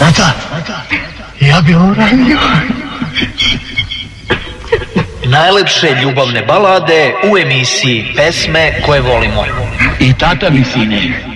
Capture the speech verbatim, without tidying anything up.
Nata, ja bi uradio. Najlepše ljubavne balade u emisiji Pesme koje volimo. I tata mi, sine,